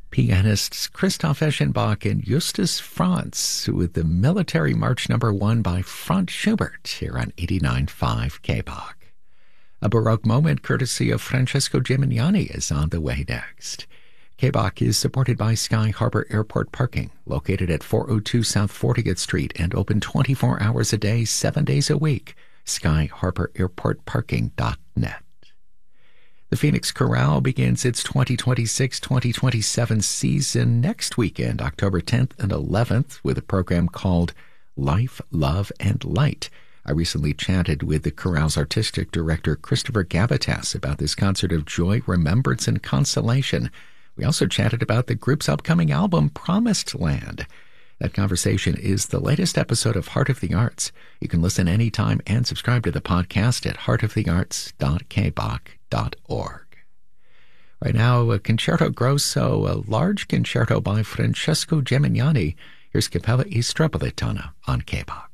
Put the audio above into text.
Pianists Christoph Eschenbach and Justus Franz with the Military March No. 1 by Franz Schubert here on 89.5 KBach. A Baroque moment courtesy of Francesco Gimignani is on the way next. KBach is supported by Sky Harbor Airport Parking, located at 402 South 40th Street and open 24 hours a day, 7 days a week. SkyHarborAirportParking.net. The Phoenix Chorale begins its 2026-2027 season next weekend, October 10th and 11th, with a program called Life, Love, and Light. I recently chatted with the chorale's artistic director, Christopher Gavitas, about this concert of joy, remembrance, and consolation. We also chatted about the group's upcoming album, Promised Land. That conversation is the latest episode of Heart of the Arts. You can listen anytime and subscribe to the podcast at heartofthearts.kbach.org. Right now, a concerto grosso, a large concerto by Francesco Gimignani. Here's Capella e Stropolitana on KBach.